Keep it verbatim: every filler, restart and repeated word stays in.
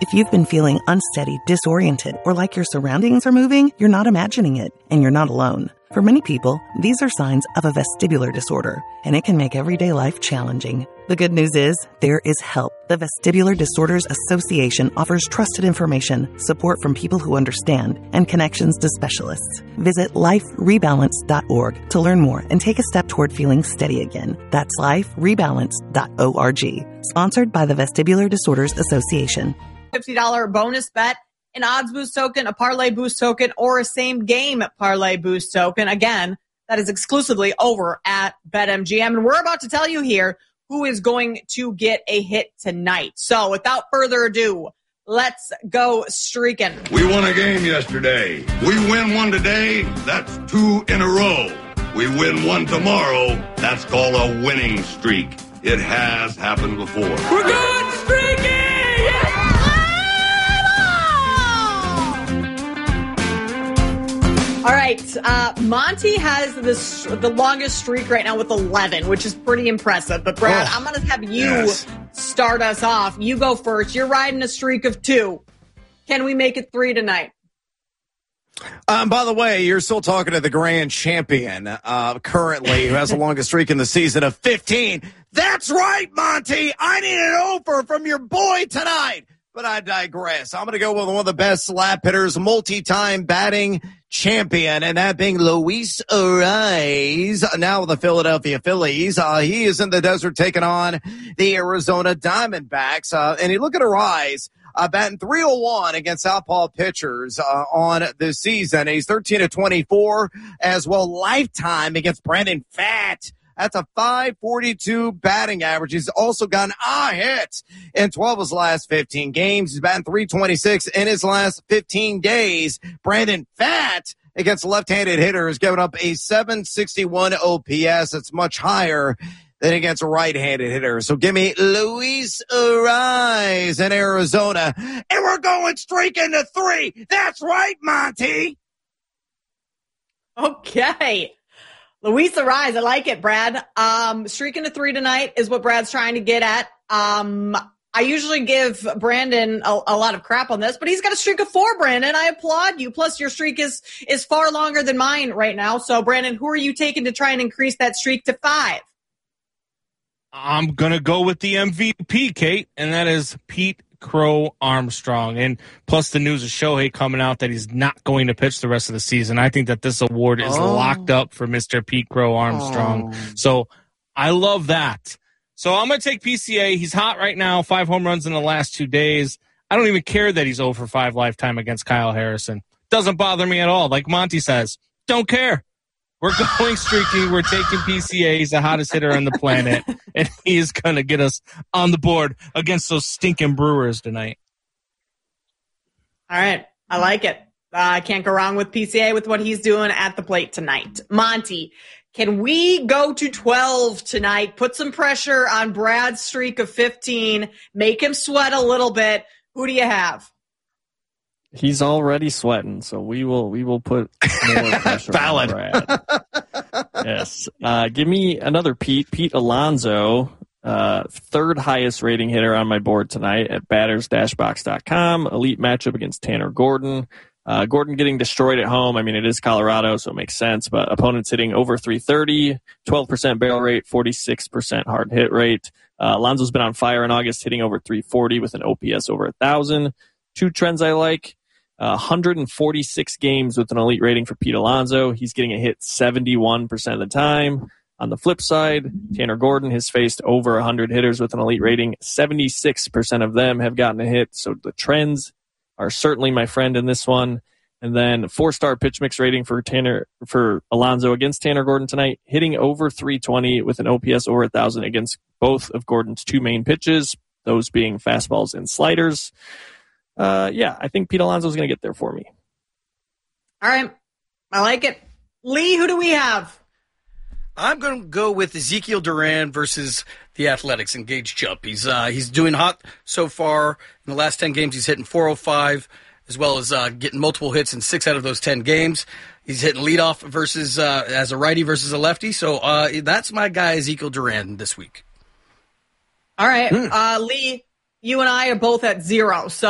If you've been feeling unsteady, disoriented, or like your surroundings are moving, you're not imagining it, and you're not alone. For many people, these are signs of a vestibular disorder, and it can make everyday life challenging. The good news is, there is help. The Vestibular Disorders Association offers trusted information, support from people who understand, and connections to specialists. Visit life rebalance dot org to learn more and take a step toward feeling steady again. That's life rebalance dot org. Sponsored by the Vestibular Disorders Association. fifty dollars bonus bet, an odds boost token, a parlay boost token, or a same game parlay boost token. Again, that is exclusively over at BetMGM. And we're about to tell you here who is going to get a hit tonight. So without further ado, let's go streaking. We won a game yesterday. We win one today. That's two in a row. We win one tomorrow. That's called a winning streak. It has happened before. We're going streaking! All right, uh, Monty has this the longest streak right now with eleven, which is pretty impressive. But Brad, oh, I'm going to have you yes. start us off. You go first. You're riding a streak of two. Can we make it three tonight? Um, by the way, you're still talking to the grand champion uh, currently, who has the longest streak in the season of fifteen. That's right, Monty. I need an over from your boy tonight. But I digress. I'm going to go with one of the best slap hitters, multi-time batting champion, and that being Luis Arraez, now with the Philadelphia Phillies. Uh, he is in the desert taking on the Arizona Diamondbacks. Uh, and you look at Arraez, uh, batting three oh one against southpaw pitchers uh, on this season. He's thirteen to twenty-four as well lifetime against Brandon Pfaadt. That's a five forty-two batting average. He's also gotten a hit in twelve of his last fifteen games. He's batting three twenty-six in his last fifteen days. Brandon Pfaadt against left-handed hitter has given up a seven sixty-one O P S. It's much higher than against a right-handed hitter. So give me Luis Arraez in Arizona. And we're going streaking to three. That's right, Monty. Okay. Luis Arraez, I like it, Brad. Um, streaking to three tonight is what Brad's trying to get at. Um, I usually give Brandon a, a lot of crap on this, but he's got a streak of four, Brandon. I applaud you. Plus, your streak is, is far longer than mine right now. So, Brandon, who are you taking to try and increase that streak to five? I'm going to go with the M V P, Kate, and that is Pete Crow Armstrong. And plus the news of Shohei coming out that he's not going to pitch the rest of the season. I think that this award is oh. locked up for Mister Pete Crow Armstrong. Oh. So I love that. So I'm going to take P C A. He's hot right now. Five home runs in the last two days. I don't even care that he's oh for five lifetime against Kyle Harrison. Doesn't bother me at all. Like Monty says, don't care. We're going streaking. We're taking P C A. He's the hottest hitter on the planet, and he is going to get us on the board against those stinking Brewers tonight. All right. I like it. Uh, I can't go wrong with P C A with what he's doing at the plate tonight. Monty, can we go to twelve tonight? Put some pressure on Brad's streak of fifteen. Make him sweat a little bit. Who do you have? He's already sweating, so we will we will put more pressure on Brad. Yes. Uh, give me another Pete. Pete Alonso, uh, third highest rating hitter on my board tonight at batters dash box dot com. Elite matchup against Tanner Gordon. Uh, Gordon getting destroyed at home. I mean, it is Colorado, so it makes sense, but opponents hitting over three thirty, twelve percent barrel rate, forty-six percent hard hit rate. Uh, Alonso's been on fire in August, hitting over three forty with an O P S over one thousand. Two trends I like. Uh, one hundred forty-six games with an elite rating for Pete Alonso. He's getting a hit seventy-one percent of the time. On the flip side, Tanner Gordon has faced over one hundred hitters with an elite rating. seventy-six percent of them have gotten a hit. So the trends are certainly my friend in this one. And then four-star pitch mix rating for Tanner for Alonso against Tanner Gordon tonight, hitting over three twenty with an O P S over one thousand against both of Gordon's two main pitches, those being fastballs and sliders. Uh, yeah, I think Pete Alonso is going to get there for me. All right. I like it. Lee, who do we have? I'm going to go with Ezekiel Duran versus the Athletics and Gage Jump. He's uh, he's doing hot so far. In the last ten games, he's hitting four oh five, as well as uh, getting multiple hits in six out of those ten games. He's hitting leadoff versus uh, as a righty versus a lefty. So uh, that's my guy, Ezekiel Duran, this week. All right. Mm. Uh, Lee, you and I are both at zero. So